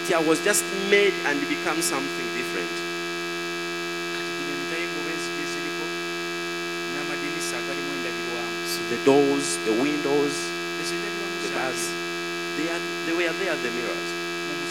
it was just made and become something different. kati zino entayimuba enzigi eziriko n'amadinisa agalimu endabirwamu So the doors, the windows, ezo endabirwamu the zaali bars, they were there, the mirrors.